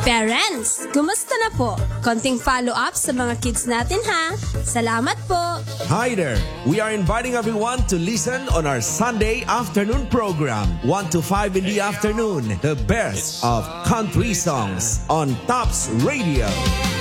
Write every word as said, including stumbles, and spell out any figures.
Parents, kumusta na po? Konting follow-up sa mga kids natin ha. Salamat po. Hi there! We are inviting everyone to listen on our Sunday afternoon program, one to five in the afternoon, the best of country songs on Tops Radio.